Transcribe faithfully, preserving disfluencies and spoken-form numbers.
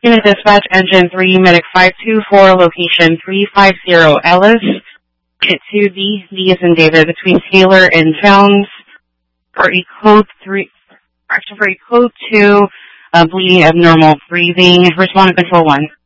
Unit Dispatch, Engine three, Medic five two four, location three five zero Ellis. Unit two D, D is in David, between Taylor and Jones. For a code three, actually for a code two, uh, bleeding abnormal breathing. Respond to control one.